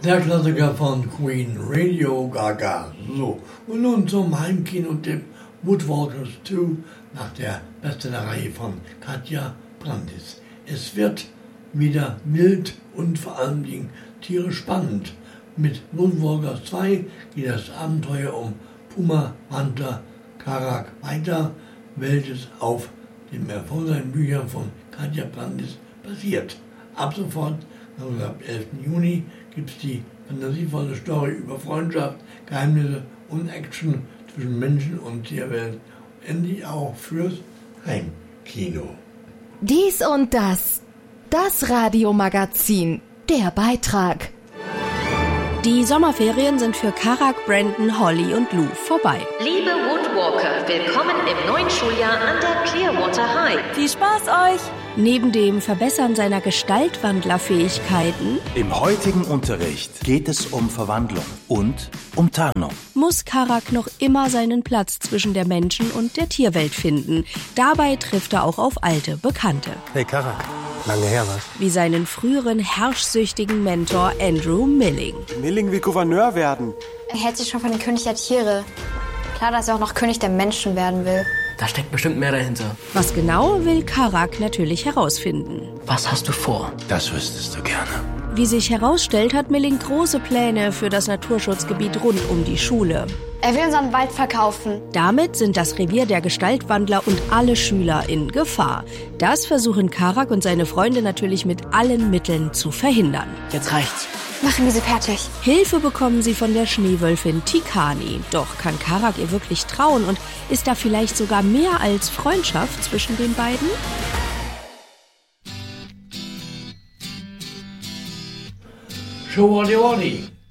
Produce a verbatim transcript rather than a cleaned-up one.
Der Klassiker von Queen, Radio Gaga. So, und nun zum Heimkino-Tipp Woodwalkers zwei nach der Bestsellerreihe von Katja Brandis. Es wird wieder wild und vor allen Dingen tierisch spannend. Mit Woodwalkers zwei geht das Abenteuer um Puma Hunter Karak weiter, welches auf den erfolgreichen Büchern von Katja Brandis basiert. Ab sofort, also ab elften Juni, gibt es die fantasievolle Story über Freundschaft, Geheimnisse und Action zwischen Menschen und Tierwelt. Endlich auch fürs Heimkino. Dies und das. Das Radiomagazin. Der Beitrag. Die Sommerferien sind für Karak, Brandon, Holly und Lou vorbei. Liebe Woodwalker, willkommen im neuen Schuljahr an der Clearwater High. Viel Spaß euch! Neben dem Verbessern seiner Gestaltwandlerfähigkeiten im heutigen Unterricht geht es um Verwandlung und um Tarnung. Muss Karak noch immer seinen Platz zwischen der Menschen- und der Tierwelt finden. Dabei trifft er auch auf alte Bekannte. Hey Karak, lange her was? Wie seinen früheren herrschsüchtigen Mentor Andrew Milling. Milling will Gouverneur werden. Er hält sich schon für den König der Tiere. Klar, dass er auch noch König der Menschen werden will. Da steckt bestimmt mehr dahinter. Was genau, will Karak natürlich herausfinden. Was hast du vor? Das wüsstest du gerne. Wie sich herausstellt, hat Milling große Pläne für das Naturschutzgebiet rund um die Schule. Er will unseren Wald verkaufen. Damit sind das Revier der Gestaltwandler und alle Schüler in Gefahr. Das versuchen Karak und seine Freunde natürlich mit allen Mitteln zu verhindern. Jetzt reicht's. Machen wir sie fertig. Hilfe bekommen sie von der Schneewölfin Tikani. Doch kann Karak ihr wirklich trauen und ist da vielleicht sogar mehr als Freundschaft zwischen den beiden? Showali Wally.